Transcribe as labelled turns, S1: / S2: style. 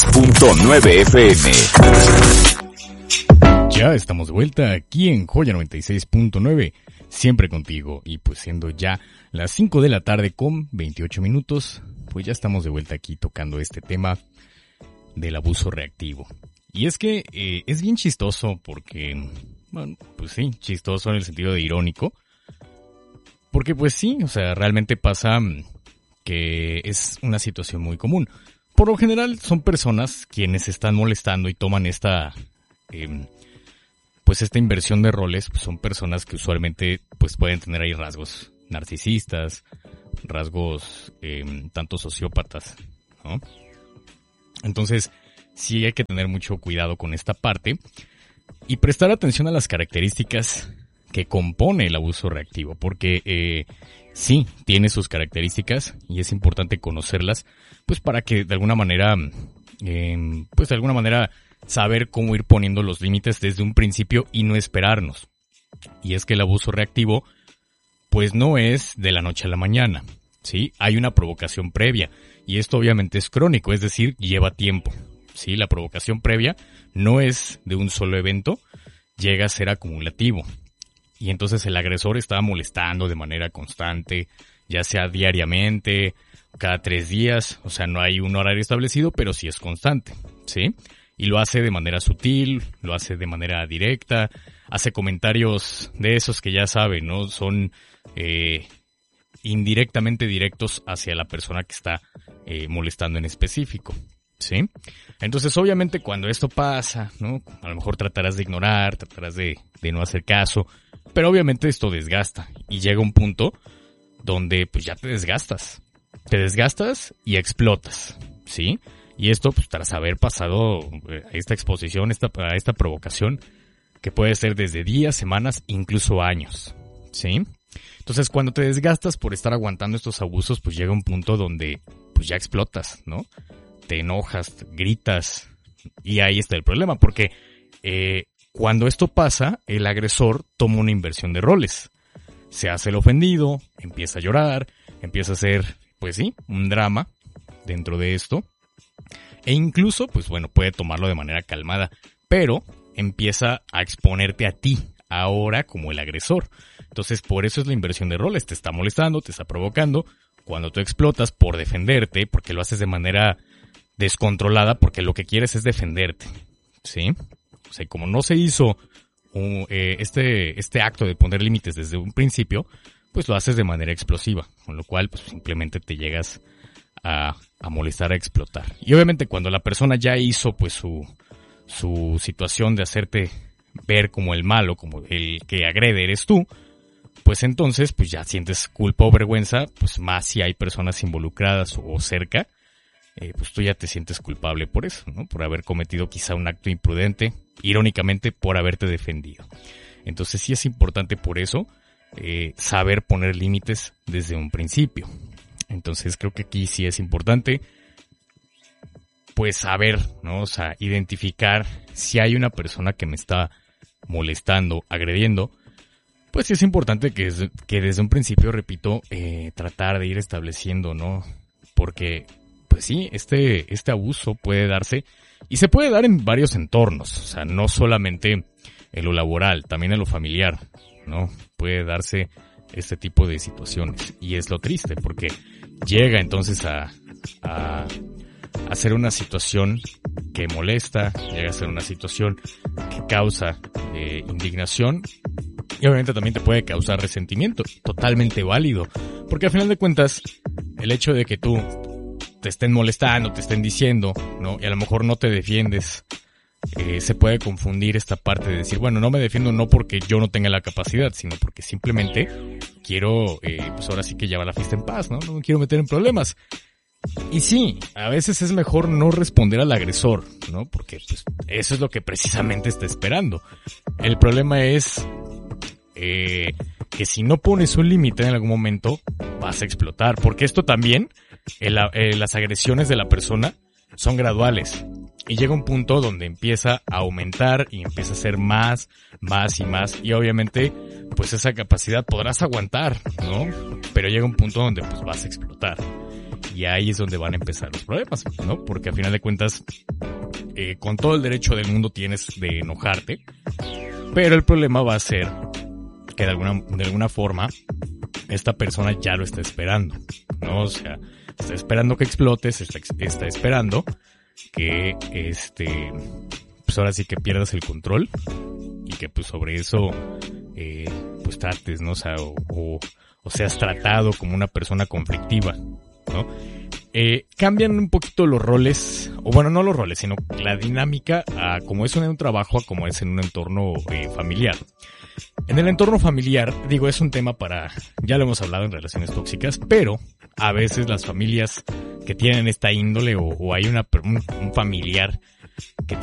S1: 96.9 FM.
S2: Ya estamos de vuelta aquí en Joya 96.9, siempre contigo. Y pues siendo ya las 5 de la tarde con 28 minutos, pues ya estamos de vuelta aquí tocando este tema del abuso reactivo. Y es que es bien chistoso porque, bueno, pues sí, chistoso en el sentido de irónico. Porque pues sí, o sea, realmente pasa que es una situación muy común. Por lo general son personas quienes se están molestando y toman esta inversión de roles. Pues son personas que usualmente pues pueden tener ahí rasgos narcisistas, rasgos tanto sociópatas, ¿no? Entonces sí hay que tener mucho cuidado con esta parte y prestar atención a las características que compone el abuso reactivo, porque sí tiene sus características y es importante conocerlas, pues para que de alguna manera, saber cómo ir poniendo los límites desde un principio y no esperarnos. Y es que el abuso reactivo, pues no es de la noche a la mañana, ¿sí? Hay una provocación previa y esto obviamente es crónico, es decir, lleva tiempo, ¿sí? La provocación previa no es de un solo evento, llega a ser acumulativo. Y entonces el agresor está molestando de manera constante, ya sea diariamente, cada 3 días, o sea, no hay un horario establecido, pero sí es constante, ¿sí? Y lo hace de manera sutil, lo hace de manera directa, hace comentarios de esos que ya saben, ¿no? Son indirectamente directos hacia la persona que está molestando en específico, ¿sí? Entonces, obviamente, cuando esto pasa, ¿no? A lo mejor tratarás de ignorar, tratarás de no hacer caso, pero obviamente esto desgasta y llega un punto donde pues ya te desgastas y explotas, ¿sí? Y esto pues tras haber pasado a esta exposición, a esta provocación que puede ser desde días, semanas, incluso años, ¿sí? Entonces cuando te desgastas por estar aguantando estos abusos, pues llega un punto donde pues ya explotas, ¿no? Te enojas, gritas y ahí está el problema porque cuando esto pasa, el agresor toma una inversión de roles. Se hace el ofendido, empieza a llorar, empieza a hacer, pues sí, un drama dentro de esto. E incluso, pues bueno, puede tomarlo de manera calmada, pero empieza a exponerte a ti, ahora como el agresor. Entonces, por eso es la inversión de roles. Te está molestando, te está provocando. Cuando tú explotas por defenderte, porque lo haces de manera descontrolada, porque lo que quieres es defenderte, ¿sí? O sea, como no se hizo este acto de poner límites desde un principio, pues lo haces de manera explosiva, con lo cual pues simplemente te llegas a molestar, a explotar. Y obviamente cuando la persona ya hizo pues su situación de hacerte ver como el malo, como el que agrede eres tú, pues entonces pues ya sientes culpa o vergüenza, pues más si hay personas involucradas o cerca, pues tú ya te sientes culpable por eso, ¿no? Por haber cometido quizá un acto imprudente, irónicamente por haberte defendido. Entonces sí es importante por eso saber poner límites desde un principio. Entonces creo que aquí sí es importante pues saber, ¿no? O sea, identificar si hay una persona que me está molestando, agrediendo, pues sí es importante que desde un principio, repito, tratar de ir estableciendo, ¿no? Porque pues sí, este abuso puede darse y se puede dar en varios entornos, o sea, no solamente en lo laboral, también en lo familiar, ¿no? Puede darse este tipo de situaciones y es lo triste porque llega entonces a ser una situación que molesta, llega a ser una situación que causa indignación y obviamente también te puede causar resentimiento, totalmente válido, porque al final de cuentas el hecho de que tú te estén molestando, te estén diciendo, ¿no? Y a lo mejor no te defiendes, se puede confundir esta parte de decir, bueno, no me defiendo no porque yo no tenga la capacidad, sino porque simplemente quiero, pues ahora sí que llevar la fiesta en paz, ¿no? No me quiero meter en problemas. Y sí, a veces es mejor no responder al agresor, ¿no? Porque pues eso es lo que precisamente está esperando. El problema es que si no pones un límite en algún momento, vas a explotar. Porque esto también, las agresiones de la persona son graduales. Y llega un punto donde empieza a aumentar y empieza a ser más y más. Y obviamente, pues esa capacidad podrás aguantar, ¿no? Pero llega un punto donde pues vas a explotar. y ahí es donde van a empezar los problemas, ¿no? Porque a final de cuentas, con todo el derecho del mundo tienes de enojarte, pero el problema va a ser que de alguna forma esta persona ya lo está esperando, ¿no? O sea, está esperando que explotes, está esperando que pues ahora sí que pierdas el control y que pues sobre eso pues trates, ¿no? O sea, o seas tratado como una persona conflictiva, ¿no? Cambian un poquito los roles, o bueno, no los roles, sino la dinámica a como es en un trabajo, a como es en un entorno familiar. En el entorno familiar, digo, es un tema ya lo hemos hablado en relaciones tóxicas, pero a veces las familias que tienen esta índole o hay un familiar que